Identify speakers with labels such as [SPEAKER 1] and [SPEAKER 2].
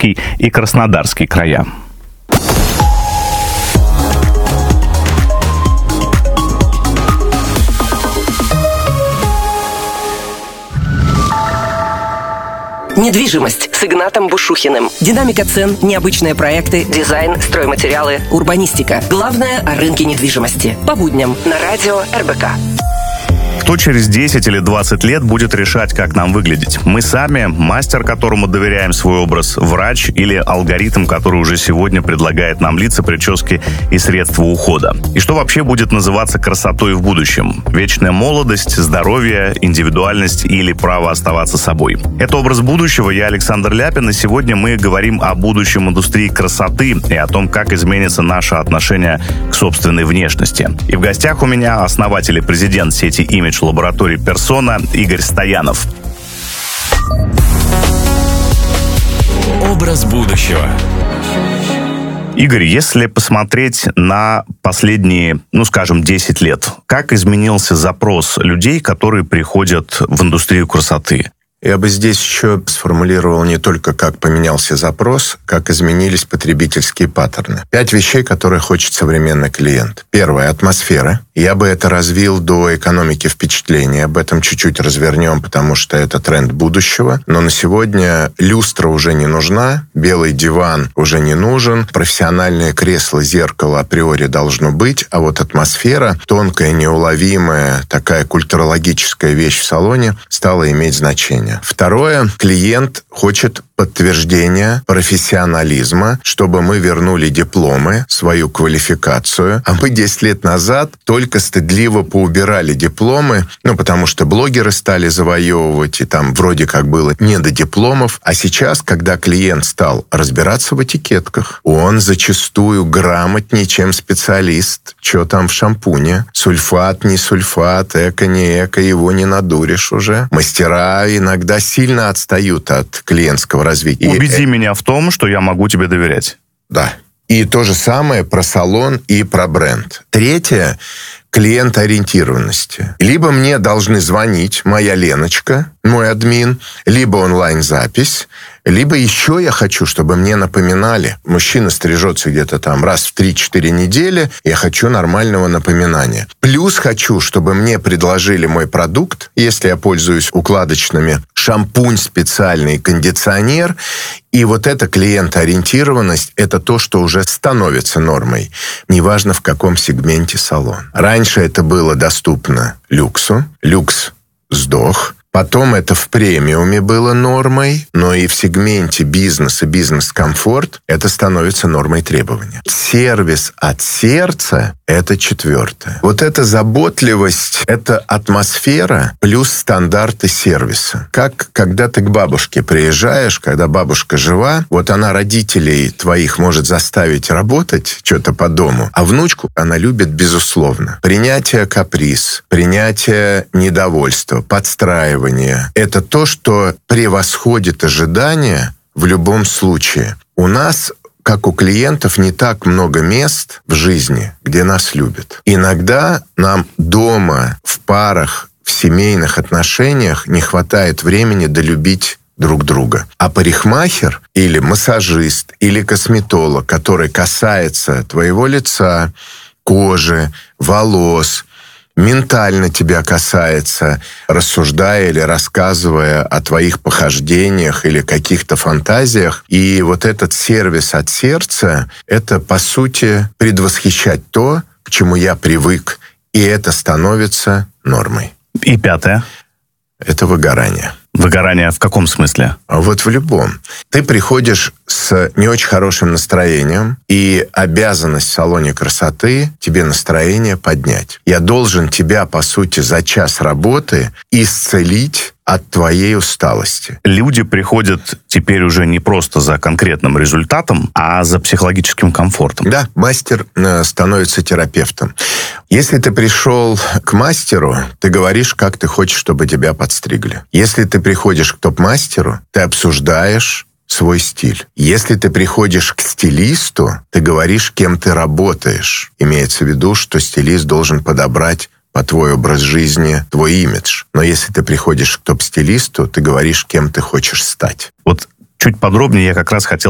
[SPEAKER 1] Ставропольский и Краснодарский края.
[SPEAKER 2] Недвижимость с Игнатом Бушухиным. Динамика цен, необычные проекты, дизайн, стройматериалы, урбанистика. Главное о рынке недвижимости. По будням на радио РБК.
[SPEAKER 1] Кто через 10 или 20 лет будет решать, как нам выглядеть? Мы сами, мастер, которому доверяем свой образ, врач или алгоритм, который уже сегодня предлагает нам лица, прически и средства ухода? И что вообще будет называться красотой в будущем? Вечная молодость, здоровье, индивидуальность или право оставаться собой? Это образ будущего. Я Александр Ляпин, и сегодня мы говорим о будущем индустрии красоты и о том, как изменится наше отношение к собственной внешности. И в гостях у меня основатель и президент сети «Имидж» лаборатории «Персона» Игорь Стоянов.
[SPEAKER 3] Образ будущего.
[SPEAKER 1] Игорь, если посмотреть на последние, 10 лет, как изменился запрос людей, которые приходят в индустрию красоты?
[SPEAKER 4] Я бы здесь еще сформулировал не только, как поменялся запрос, как изменились потребительские паттерны. 5 вещей, которые хочет современный клиент. Первое – атмосфера. Я бы это развил до экономики впечатления. Об этом чуть-чуть развернем, потому что это тренд будущего. Но на сегодня люстра уже не нужна, белый диван уже не нужен, профессиональное кресло, зеркало априори должно быть, а вот атмосфера, тонкая, неуловимая, такая культурологическая вещь в салоне, стала иметь значение. Второе, клиент хочет подтверждения профессионализма, чтобы мы вернули дипломы, свою квалификацию. А мы 10 лет назад только стыдливо поубирали дипломы, потому что блогеры стали завоевывать, и там вроде как было не до дипломов. А сейчас, когда клиент стал разбираться в этикетках, он зачастую грамотнее, чем специалист. Что там в шампуне? Сульфат, не сульфат, эко, не эко, его не надуришь уже. Мастера иногда сильно отстают от клиентского развития.
[SPEAKER 1] Убеди меня в том, что я могу тебе доверять.
[SPEAKER 4] Да. И то же самое про салон и про бренд. Третье – клиентоориентированности. Либо мне должны звонить моя Леночка, мой админ, либо онлайн-запись, либо еще я хочу, чтобы мне напоминали. Мужчина стрижется где-то там раз в 3-4 недели, я хочу нормального напоминания. Плюс хочу, чтобы мне предложили мой продукт, если я пользуюсь укладочными, шампунь специальный, кондиционер. И вот эта клиентоориентированность – это то, что уже становится нормой. Неважно, в каком сегменте салон. Раньше это было доступно люксу. Люкс сдох. Потом это в премиуме было нормой, но и в сегменте бизнес и бизнес-комфорт это становится нормой требования. Сервис от сердца – это четвертое. Вот эта заботливость, это атмосфера плюс стандарты сервиса. Как когда ты к бабушке приезжаешь, когда бабушка жива, вот она родителей твоих может заставить работать что-то по дому, а внучку она любит безусловно. Принятие каприз, принятие недовольства, подстраивание. Это то, что превосходит ожидания в любом случае. У нас, как у клиентов, не так много мест в жизни, где нас любят. Иногда нам дома, в парах, в семейных отношениях не хватает времени долюбить друг друга. А парикмахер или массажист, или косметолог, который касается твоего лица, кожи, волос, ментально тебя касается, рассуждая или рассказывая о твоих похождениях или каких-то фантазиях. И вот этот сервис от сердца – это, по сути, предвосхищать то, к чему я привык, и это становится нормой.
[SPEAKER 1] И пятое?
[SPEAKER 4] Это выгорание.
[SPEAKER 1] Выгорание в каком смысле?
[SPEAKER 4] Вот в любом. Ты приходишь с не очень хорошим настроением, и обязанность в салоне красоты тебе настроение поднять. Я должен тебя, по сути, за час работы исцелить от твоей усталости.
[SPEAKER 1] Люди приходят теперь уже не просто за конкретным результатом, а за психологическим комфортом.
[SPEAKER 4] Да, мастер становится терапевтом. Если ты пришел к мастеру, ты говоришь, как ты хочешь, чтобы тебя подстригли. Если ты приходишь к топ-мастеру, ты обсуждаешь свой стиль. Если ты приходишь к стилисту, ты говоришь, кем ты работаешь. Имеется в виду, что стилист должен подобрать по твой образ жизни, твой имидж. Но если ты приходишь к топ-стилисту, ты говоришь, кем ты хочешь стать.
[SPEAKER 1] Вот чуть подробнее я как раз хотел